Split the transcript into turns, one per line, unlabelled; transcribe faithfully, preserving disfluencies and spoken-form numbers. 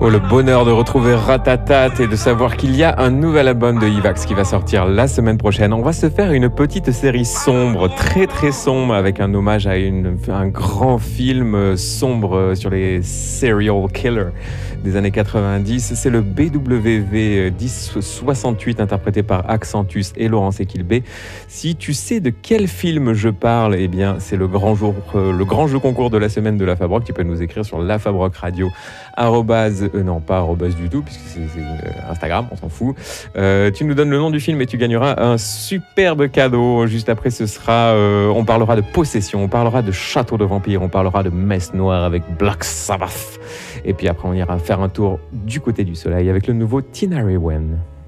Oh, le bonheur de retrouver Ratatat et de savoir qu'il y a un nouvel album de Ivax qui va sortir la semaine prochaine. On va se faire une petite série sombre, très très sombre, avec un hommage à une, un grand film sombre sur les serial killers des années quatre-vingt-dix. C'est le B W V dix soixante-huit interprété par Accentus et Laurence Equilbé. Si tu sais de quel film je parle, eh bien c'est le grand jour, le grand jeu concours de la semaine de la Fabrock. Tu peux nous écrire sur la Fabrock Radio arrobase, euh, non pas arrobase du tout puisque c'est, c'est euh, Instagram, on s'en fout. Euh, tu nous donnes le nom du film et tu gagneras un superbe cadeau. Juste après, ce sera, euh, on parlera de possession, on parlera de château de vampires, on parlera de messe noire avec Black Sabbath. Et puis après, on ira faire un tour du côté du soleil avec le nouveau Tina Ray Wen.